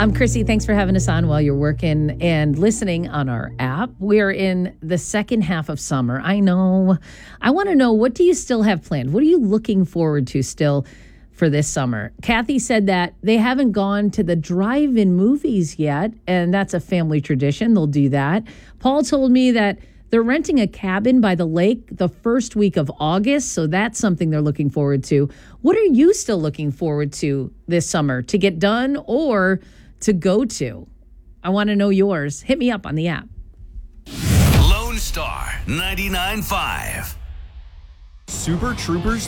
I'm Chrissy. Thanks for having us on while you're working and listening on our app. We're in the second half of summer. I know. I want to know, what do you still have planned? What are you looking forward to still for this summer? Kathy said that they haven't gone to the drive-in movies yet, and that's a family tradition. They'll do that. Paul told me that they're renting a cabin by the lake the first week of August, so that's something they're looking forward to. What are you still looking forward to this summer to get done or to go to? I want to know yours. Hit me up on the app. Lone Star 99.5. Super Troopers